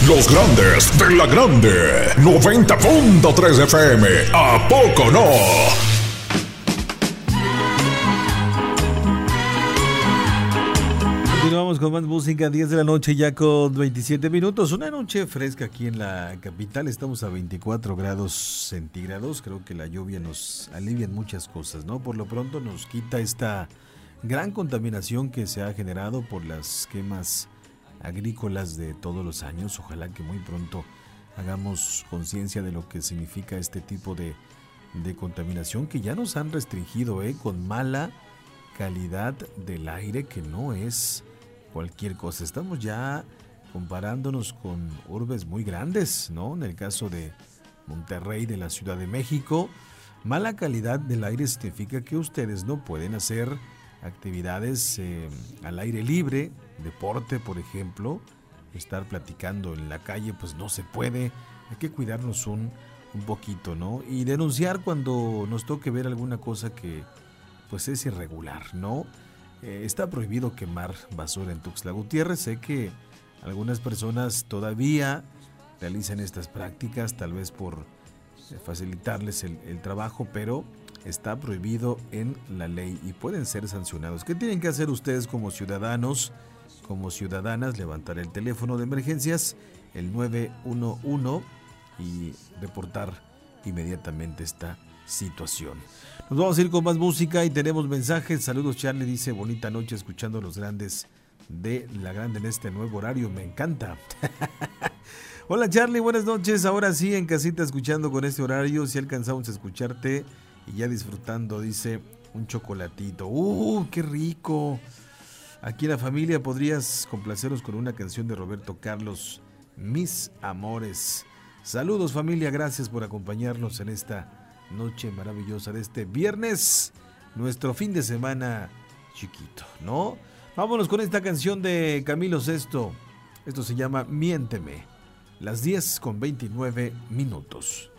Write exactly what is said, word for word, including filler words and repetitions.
Los grandes de la grande. noventa punto tres F M. ¿A poco no? Continuamos con más música, diez de la noche ya con veintisiete minutos. Una noche fresca aquí en la capital, estamos a veinticuatro grados centígrados. Creo que la lluvia nos alivia en muchas cosas, ¿no? Por lo pronto nos quita esta gran contaminación que se ha generado por las quemas agrícolas de todos los años. Ojalá que muy pronto hagamos conciencia de lo que significa este tipo de, de contaminación que ya nos han restringido, ¿eh? Con mala calidad del aire, que no es cualquier cosa. Estamos ya comparándonos con urbes muy grandes, ¿no? En el caso de Monterrey, de la Ciudad de México, mala calidad del aire significa que ustedes no pueden hacer actividades eh, al aire libre, deporte, por ejemplo. Estar platicando en la calle, pues no se puede. Hay que cuidarnos un, un poquito, ¿no? Y denunciar cuando nos toque ver alguna cosa que pues es irregular, ¿no? Eh, está prohibido quemar basura en Tuxtla Gutiérrez. Sé que algunas personas todavía realizan estas prácticas, tal vez por eh, facilitarles el, el trabajo, pero está prohibido en la ley y pueden ser sancionados. ¿Qué tienen que hacer ustedes como ciudadanos, como ciudadanas? Levantar el teléfono de emergencias, el nueve uno uno, y reportar inmediatamente esta situación. Nos vamos a ir con más música y tenemos mensajes. Saludos, Charlie, dice: bonita noche escuchando a los grandes de la grande en este nuevo horario, me encanta. Hola, Charlie, buenas noches. Ahora sí, en casita escuchando con este horario, si alcanzamos a escucharte y ya disfrutando, dice, un chocolatito. ¡Uh, qué rico! Aquí en la familia, ¿podrías complaceros con una canción de Roberto Carlos, Mis Amores? Saludos, familia, gracias por acompañarnos en esta noche maravillosa de este viernes, nuestro fin de semana chiquito, ¿no? Vámonos con esta canción de Camilo Sesto. Esto se llama Miénteme. Las diez con veintinueve minutos.